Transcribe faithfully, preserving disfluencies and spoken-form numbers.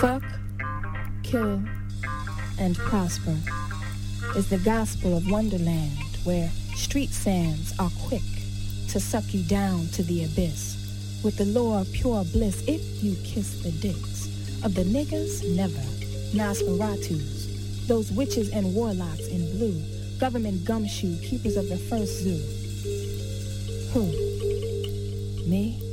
Fuck, kill, and prosper is the gospel of Wonderland, where street sands are quick to suck you down to the abyss with the lure of pure bliss if you kiss the dicks of the niggas never. Nosferatus, those witches and warlocks in blue, government gumshoe keepers of the first zoo. Who? Me?